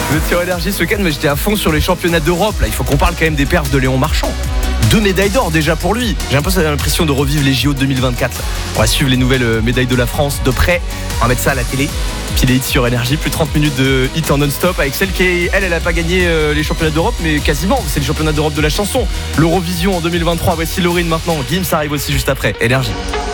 Vous êtes sur Énergie ce week-end, mais j'étais à fond sur les championnats d'Europe. Là, il faut qu'on parle quand même des perfs de Léon Marchand. 2 médailles d'or déjà pour lui. J'ai un peu l'impression de revivre les JO de 2024. Là. On va suivre les nouvelles médailles de la France de près. On va mettre ça à la télé. Puis les hits sur Énergie, plus de 30 minutes de hits en non-stop avec celle qui, elle a pas gagné les championnats d'Europe, mais quasiment. C'est les championnats d'Europe de la chanson. L'Eurovision en 2023. Voici Laurine maintenant. Gims arrive aussi juste après. Énergie.